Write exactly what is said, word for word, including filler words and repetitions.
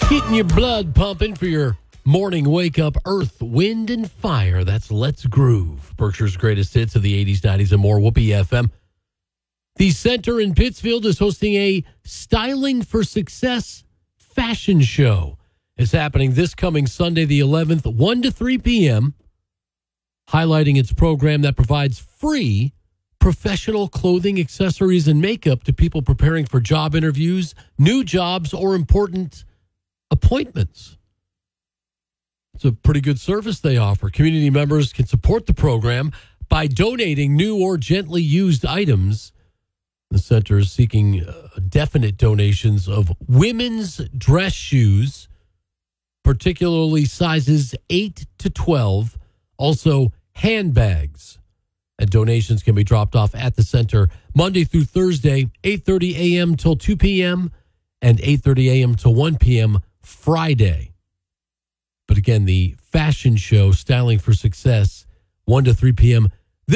Getting your blood pumping for your morning wake up, earth, wind, and fire. That's Let's Groove. Berkshire's greatest hits of the eighties, nineties, and more. Whoopee F M. The Center in Pittsfield is hosting a Styling for Success fashion show. It's happening this coming Sunday, the eleventh, one to three p.m., highlighting its program that provides free professional clothing, accessories, and makeup to people preparing for job interviews, new jobs, or important appointments. It's a pretty good service they offer. Community members can support the program by donating new or gently used items. The center is seeking uh, definite donations of women's dress shoes, particularly sizes eight to twelve, also handbags. And donations can be dropped off at the center Monday through Thursday, eight thirty a.m. till two p.m. and eight thirty a.m. till one p.m. Friday. But again, the fashion show, Styling for Success, one to three p.m.,